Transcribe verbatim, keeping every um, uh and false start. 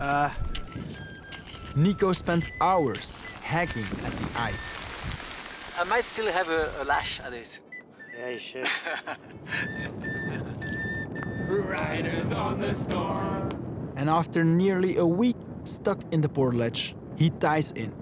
Uh, Nico spends hours hacking at the ice. I might still have a, a lash at it. yeah, you should. Riders on the storm. And after nearly a week stuck in the portage, he ties in.